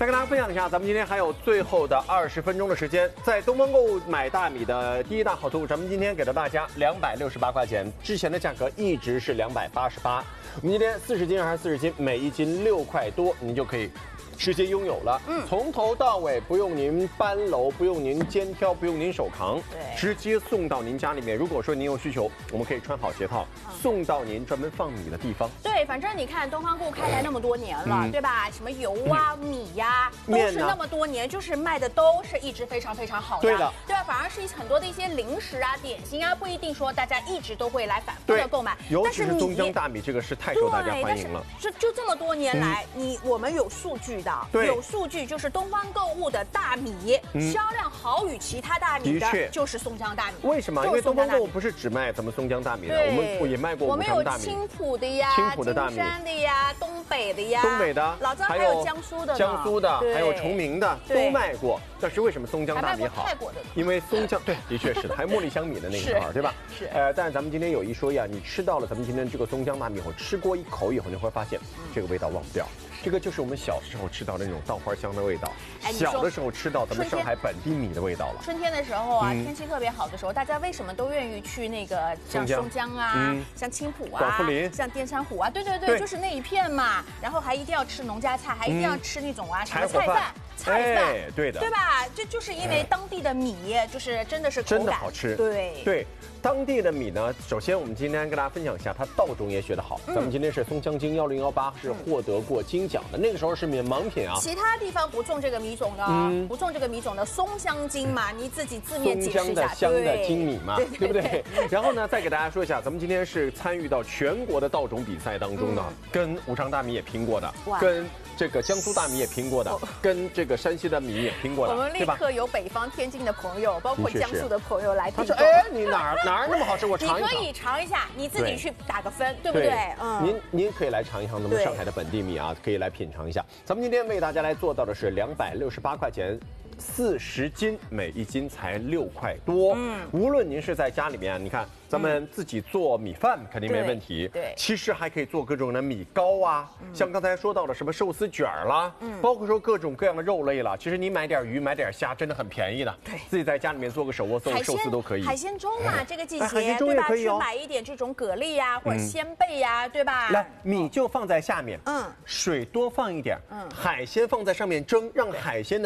再跟大家分享一下，咱们今天还有最后的20分钟的时间，在东方购物买大米的第一大好图，咱们今天给到大家268块钱，之前的价格一直是288，我们今天40斤还是40斤，每一斤6块多，您就可以直接拥有了。从头到尾不用您搬楼，不用您肩挑，不用您手扛，直接送到您家里面。如果说您有需求，我们可以穿好鞋套送到您专门放米的地方。 对，反正你看东方购物开来那么多年了，对吧？什么油啊、米呀，都是那么多年，就是卖的都是一直非常非常好的。 对的， 对吧？反而是很多的一些零食啊、点心啊，不一定说大家一直都会来反复的购买。 尤其是松江大米，这个是太受大家欢迎了。 就这么多年来，我们有数据的，有数据就是东方购物的大米销量好于其他大米的，就是松江大米。 为什么？因为东方购物不是只卖咱们松江大米的，我们也卖过五常大米。 青浦的呀， 青浦的大米， 金山的呀，东北的呀， 东北的， 老张还有江苏的， 江苏的，还有崇明的都卖过。但是为什么松江大米好？ 泰国的， 因为松江对，的确是的，还有茉莉香米的那一块，对吧？ 是。 但是咱们今天有一说一啊，你吃到了咱们今天这个松江大米以后，吃过一口以后，你会发现这个味道忘不掉。这个就是我们小时候吃到的那种稻花香的味道，小的时候吃到咱们上海本地米的味道了。 春天的时候啊，天气特别好的时候，大家为什么都愿意去那个像松江啊、像青浦啊、 广富林、 像淀山湖啊？对，就是那一片嘛。然后还一定要吃农家菜，还一定要吃那种啊什么菜饭。 对的， 对吧？这就是因为当地的米就是真的是真的好吃。对，当地的米呢，首先我们今天跟大家分享一下，它稻种也学得好。咱们今天是松江金1018，是获得过金奖的，那个时候是盲品啊。 其他地方不种这个米种的，不种这个米种的松香金嘛，你自己字面解释一下。 松江的香的金米嘛，对不对？然后呢，再给大家说一下，咱们今天是参与到全国的稻种比赛当中的，跟五常大米也拼过的，跟这个江苏大米也拼过的，跟这个山西的米也拼过的， 我们立刻有北方天津的朋友，包括江苏的朋友来。 他说：“哎，你哪儿那么好吃？我尝一尝。” 你可以尝一下，你自己去打个分，对不对？ 您可以来尝一尝咱们上海的本地米啊，可以来品尝一下。咱们今天为大家来做到的是268块钱。40斤，每一斤才6块多。无论您是在家里面，你看咱们自己做米饭肯定没问题。 对， 其实还可以做各种的米糕啊，像刚才说到的什么寿司卷啦，包括说各种各样的肉类了。其实你买点鱼，买点虾，真的很便宜的。对，自己在家里面做个手握寿司都可以。 海鲜粥嘛，这个季节对吧？去买一点这种蛤蜊呀，或者鲜贝呀，对吧？ 来，米就放在下面，水多放一点，海鲜放在上面蒸，让海鲜的